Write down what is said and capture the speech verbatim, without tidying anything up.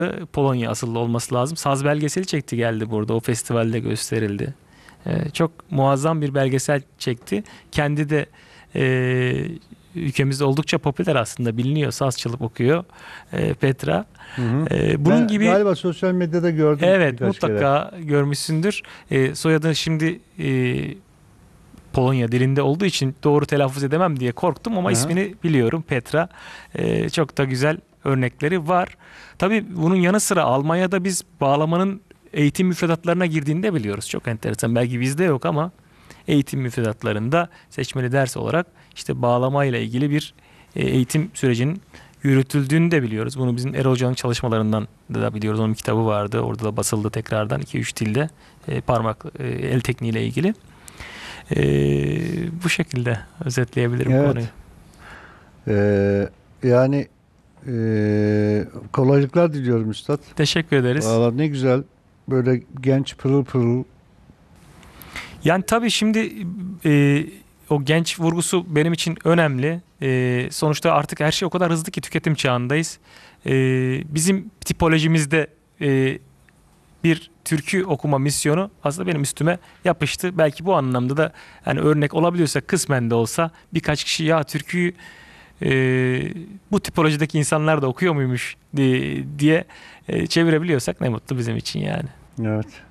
Polonya asıllı olması lazım. Saz belgeseli çekti geldi burada. O festivalde gösterildi. Ee, çok muazzam bir belgesel çekti. Kendi de e, ülkemizde oldukça popüler aslında. Biliniyor. Saz çalıp okuyor e, Petra. Hı hı. E, bunun Ben gibi galiba sosyal medyada gördüm. evet birkaç mutlaka kere. görmüşsündür. E, soyadı şimdi e, Polonya dilinde olduğu için doğru telaffuz edemem diye korktum ama Aha. ismini biliyorum, Petra. E, çok da güzel örnekleri var. Tabii bunun yanı sıra Almanya'da biz bağlamanın eğitim müfredatlarına girdiğini de biliyoruz. Çok enteresan. Belki bizde yok ama eğitim müfredatlarında seçmeli ders olarak işte bağlamayla ilgili bir e, eğitim sürecinin yürütüldüğünü de biliyoruz. Bunu bizim Erol Hoca'nın çalışmalarından da biliyoruz. Onun kitabı vardı. Orada da basıldı tekrardan iki üç dilde e, parmak e, el tekniğiyle ilgili. E, bu şekilde özetleyebilirim Evet. konuyu. Ee, yani ee, kolaylıklar diliyorum Üstad. Teşekkür ederiz. Valla ne güzel. Böyle genç pırıl pırıl. Yani tabii şimdi e, o genç vurgusu benim için önemli. E, sonuçta artık her şey o kadar hızlı ki tüketim çağındayız. E, bizim tipolojimizde e, bir türkü okuma misyonu aslında benim üstüme yapıştı. Belki bu anlamda da yani örnek olabiliyorsa kısmen de olsa birkaç kişi ya türküyü e, bu tipolojideki insanlar da okuyor muymuş diye, diye e, çevirebiliyorsak ne mutlu bizim için yani. Evet.